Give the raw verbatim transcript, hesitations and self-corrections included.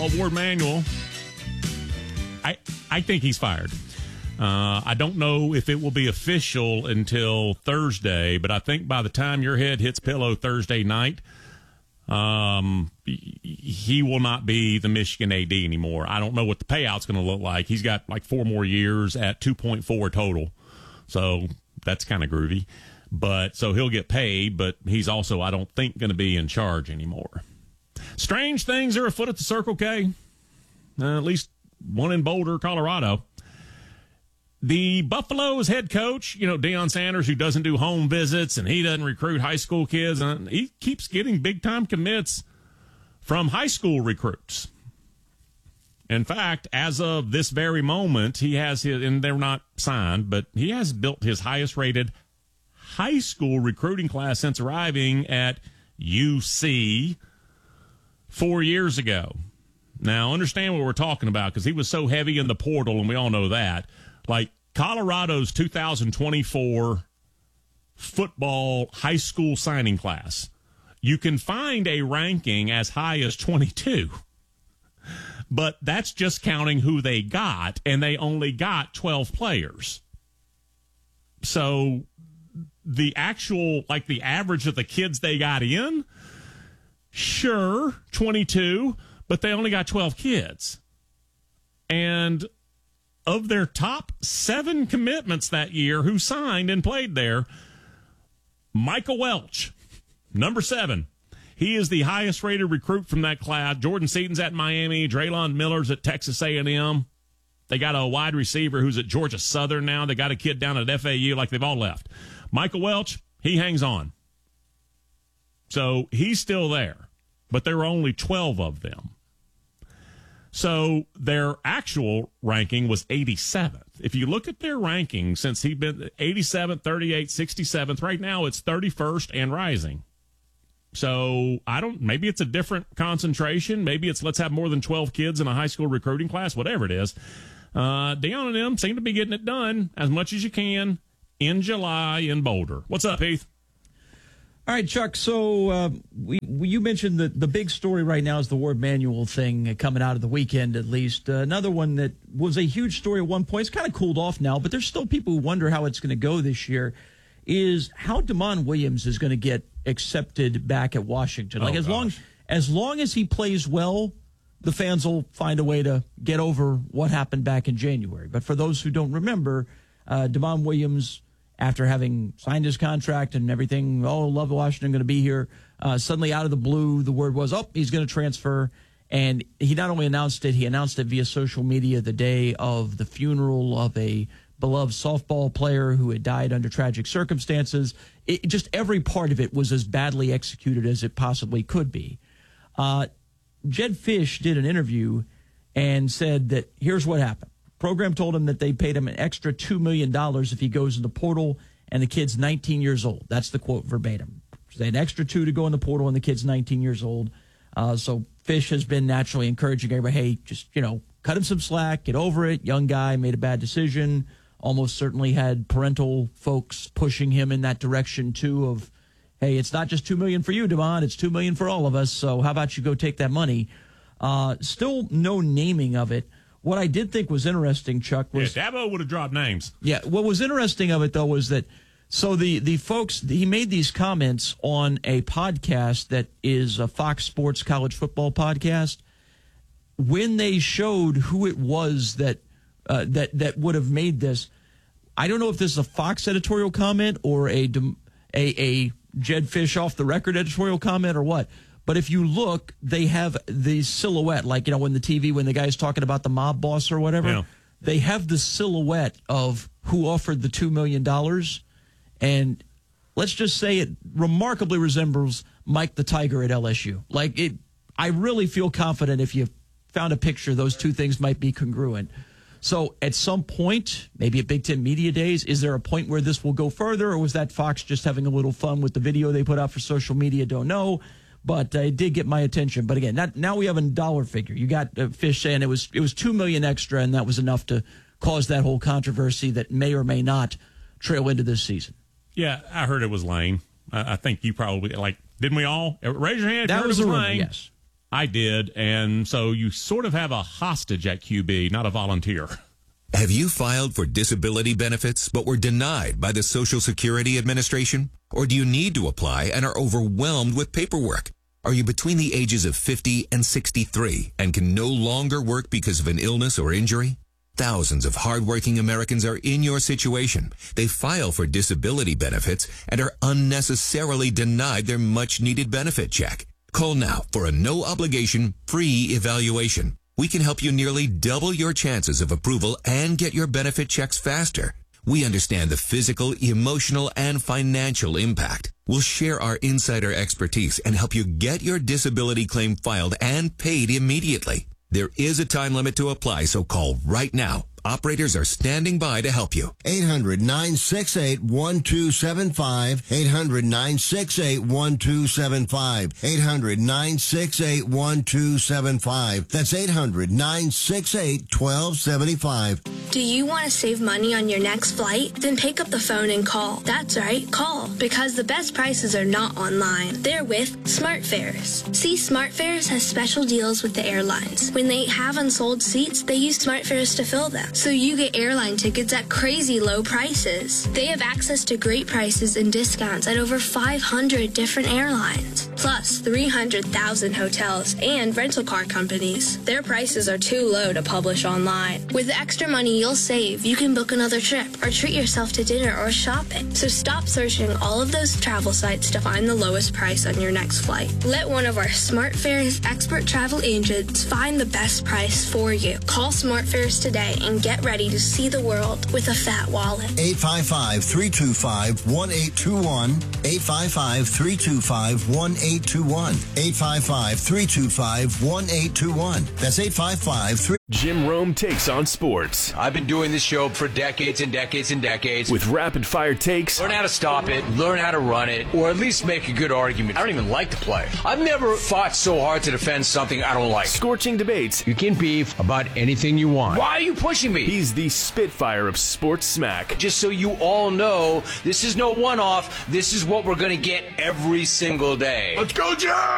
football, Ward Manuel, I I think he's fired. Uh, I don't know if it will be official until Thursday, but I think by the time your head hits pillow Thursday night, um, he will not be the Michigan A D anymore. I don't know what the payout's going to look like. He's got like four more years at two point four total, so that's kind of groovy. But so he'll get paid, but he's also, I don't think, going to be in charge anymore. Strange things are afoot at the Circle K, uh, at least one in Boulder, Colorado. The Buffalo's head coach, you know, Deion Sanders, who doesn't do home visits and he doesn't recruit high school kids, and he keeps getting big-time commits from high school recruits. In fact, as of this very moment, he has his, and they're not signed, but he has built his highest-rated high school recruiting class since arriving at U C four years ago. Now, understand what we're talking about, because he was so heavy in the portal, and we all know that. Like, Colorado's two thousand twenty-four football high school signing class, you can find a ranking as high as twenty-two. But that's just counting who they got, and they only got twelve players. So the actual, like the average of the kids they got in, sure, twenty-two, but they only got twelve kids. And of their top seven commitments that year who signed and played there, Michael Welch, number seven. He is the highest-rated recruit from that class. Jordan Seaton's at Miami. Draylon Miller's at Texas A and M. They got a wide receiver who's at Georgia Southern now. They got a kid down at F A U, like they've all left. Michael Welch, he hangs on. So he's still there, but there were only twelve of them. So their actual ranking was eighty-seventh. If you look at their ranking since he'd been eighty-seventh, thirty-eighth, sixty-seventh, right now it's thirty-first and rising. So I don't, maybe it's a different concentration. Maybe it's let's have more than twelve kids in a high school recruiting class, whatever it is. Uh, Deion and them seem to be getting it done as much as you can in July in Boulder. What's up, Heath? All right, Chuck, so uh, we, we you mentioned that the big story right now is the Ward Manuel thing coming out of the weekend, at least. Uh, another one that was a huge story at one point. It's kind of cooled off now, but there's still people who wonder how it's going to go this year, is how Damon Williams is going to get accepted back at Washington. Like, oh, as gosh. long as long as he plays well, the fans will find a way to get over what happened back in January. But for those who don't remember, uh, Damon Williams, after having signed his contract and everything, oh, love Washington, going to be here, uh, suddenly out of the blue, the word was, oh, he's going to transfer. And he not only announced it, he announced it via social media the day of the funeral of a beloved softball player who had died under tragic circumstances. It, just every part of it was as badly executed as it possibly could be. Uh, Jedd Fisch did an interview and said that here's what happened. Program told him that they paid him an extra two million dollars if he goes in the portal, and the kid's nineteen years old. That's the quote verbatim. So they had an extra two to go in the portal, and the kid's nineteen years old. Uh, so Fisch has been naturally encouraging everybody, hey, just, you know, cut him some slack, get over it. Young guy, made a bad decision. Almost certainly had parental folks pushing him in that direction, too, of, hey, it's not just two million dollars for you, Damon, it's two million dollars for all of us, so how about you go take that money? Uh, still no naming of it. What I did think was interesting, Chuck, was... Yeah, Dabo would have dropped names. Yeah, what was interesting of it, though, was that, so the, the folks, he made these comments on a podcast that is a Fox Sports college football podcast. When they showed who it was that uh, that that would have made this, I don't know if this is a Fox editorial comment or a, a, a Jedd Fisch off the record editorial comment or what. But if you look, they have the silhouette, like, you know, when the T V, when the guy's talking about the mob boss or whatever, yeah. They have the silhouette of who offered the two million dollars. And let's just say it remarkably resembles Mike the Tiger at L S U. Like, it, I really feel confident if you found a picture, those two things might be congruent. So at some point, maybe at Big Ten Media Days, is there a point where this will go further, or was that Fox just having a little fun with the video they put out for social media? Don't know. But uh, it did get my attention. But again, not, now we have a dollar figure. You got uh, Fisch saying it was it was two million dollars extra, and that was enough to cause that whole controversy that may or may not trail into this season. Yeah, I heard it was Lane. I, I think you probably, like, didn't we all? Raise your hand if that you heard was it a was rumor, Lane. yes. I did, and so you sort of have a hostage at Q B, not a volunteer. Have you filed for disability benefits but were denied by the Social Security Administration? Or do you need to apply and are overwhelmed with paperwork? Are you between the ages of fifty and sixty-three and can no longer work because of an illness or injury? Thousands of hardworking Americans are in your situation. They file for disability benefits and are unnecessarily denied their much-needed benefit check. Call now for a no-obligation, free evaluation. We can help you nearly double your chances of approval and get your benefit checks faster. We understand the physical, emotional, and financial impact. We'll share our insider expertise and help you get your disability claim filed and paid immediately. There is a time limit to apply, so call right now. Operators are standing by to help you. eight hundred, nine six eight, one two seven five. eight hundred, nine six eight, one two seven five. eight hundred, nine six eight, one two seven five. That's eight hundred, nine six eight, one two seven five. Do you want to save money on your next flight? Then pick up the phone and call. That's right, call. Because the best prices are not online. They're with SmartFares. See, SmartFares has special deals with the airlines. When they have unsold seats, they use SmartFares to fill them. So you get airline tickets at crazy low prices. They have access to great prices and discounts at over five hundred different airlines. Plus three hundred thousand hotels and rental car companies. Their prices are too low to publish online. With the extra money you'll save, you can book another trip or treat yourself to dinner or shopping. So stop searching all of those travel sites to find the lowest price on your next flight. Let one of our SmartFares expert travel agents find the best price for you. Call SmartFares today and get ready to see the world with a fat wallet. eight five five, three two five, one eight two one. eight five five, three two five, one eight two one. eight five five, three two five, one eight two one. That's eight five five, three Jim Rome takes on sports. I've been doing this show for decades and decades and decades. With rapid-fire takes. Learn how to stop it, learn how to run it, or at least make a good argument. I don't even like to play. I've never fought so hard to defend something I don't like. Scorching debates. You can beef about anything you want. Why are you pushing me? He's the Spitfire of sports smack. Just so you all know, this is no one-off. This is what we're going to get every single day. Let's go, Jim!